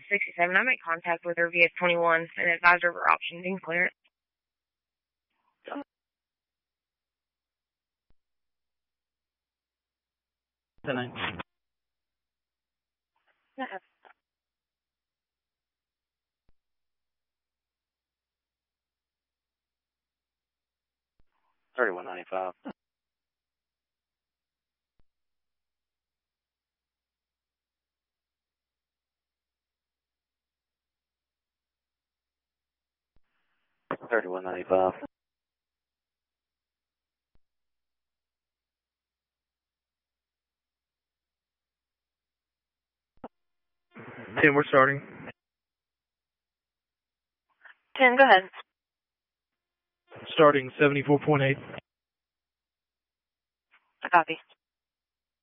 67. I made contact with her via 21 and advised her of her options and clearance. Tonight. Yeah. 3195. $31.95. Tim, we're starting. 10, go ahead. Starting 74.8. I copy.